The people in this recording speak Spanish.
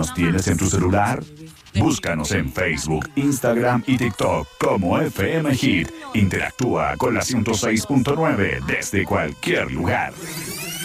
¿Nos tienes en tu celular? Búscanos en Facebook, Instagram y TikTok como FM Hit. Interactúa con la 106.9 desde cualquier lugar.